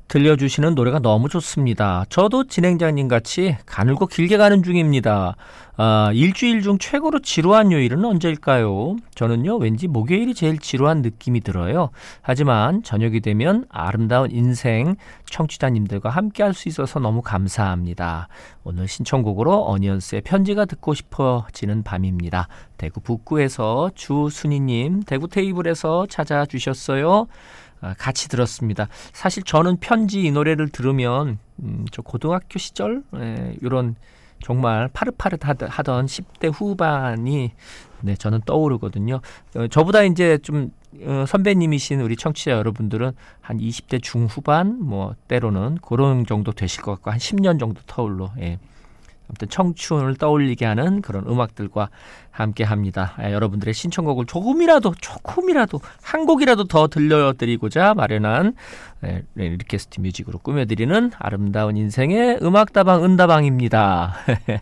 들려주시는 노래가 너무 좋습니다. 저도 진행자님 같이 가늘고 길게 가는 중입니다. 일주일 중 최고로 지루한 요일은 언제일까요? 저는요, 왠지 목요일이 제일 지루한 느낌이 들어요. 하지만 저녁이 되면 아름다운 인생 청취자님들과 함께 할 수 있어서 너무 감사합니다. 오늘 신청곡으로 어니언스의 편지가 듣고 싶어지는 밤입니다. 대구 북구에서 주순희님, 대구 테이블에서 찾아주셨어요. 같이 들었습니다. 사실 저는 편지 이 노래를 들으면 저 고등학교 시절 이런 정말 파릇파릇하던 10대 후반이 저는 떠오르거든요. 저보다 이제 좀 선배님이신 우리 청취자 여러분들은 한 20대 중후반 때로는 그런 정도 되실 것 같고 한 10년 정도 터울로 아무튼 청춘을 떠올리게 하는 그런 음악들과 함께 합니다. 여러분들의 신청곡을 조금이라도 한 곡이라도 더 들려드리고자 마련한 리퀘스트 뮤직으로 꾸며드리는 아름다운 인생의 음악다방 은다방입니다.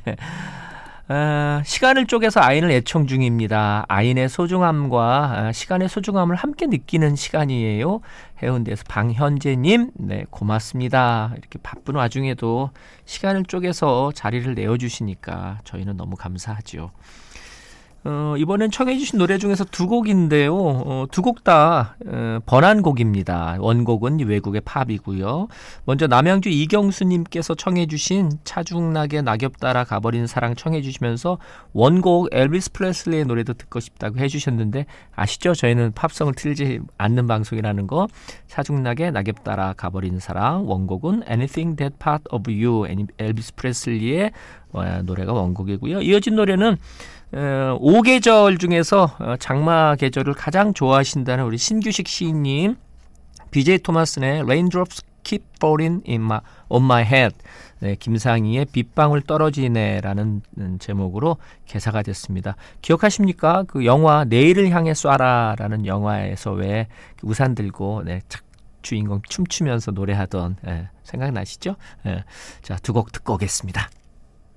시간을 쪼개서 아인을 애청 중입니다. 아인의 소중함과 시간의 소중함을 함께 느끼는 시간이에요. 해운대에서 방현재님, 고맙습니다. 이렇게 바쁜 와중에도 시간을 쪼개서 자리를 내어주시니까 저희는 너무 감사하죠. 이번엔 청해주신 노래 중에서 두 곡인데요. 두 곡 다 번안곡입니다. 원곡은 외국의 팝이고요. 먼저 남양주 이경수님께서 청해주신 차중나게 낙엽 따라 가버린 사랑 청해주시면서 원곡 엘비스 프레슬리의 노래도 듣고 싶다고 해주셨는데 아시죠? 저희는 팝송을 틀지 않는 방송이라는 거. 차중나게 낙엽 따라 가버린 사랑, 원곡은 Anything That Part of You, 엘비스 프레슬리의 노래가 원곡이고요. 이어진 노래는 5계절 중에서 장마 계절을 가장 좋아하신다는 우리 신규식 시인님, BJ 토마슨의 Raindrops Keep Falling on My Head, 김상희의 빗방울 떨어지네라는 제목으로 개사가 됐습니다. 기억하십니까? 그 영화 내일을 향해 쏴라라는 영화에서 왜 우산 들고 주인공 춤추면서 노래하던 생각나시죠? 자, 두 곡 듣고 오겠습니다.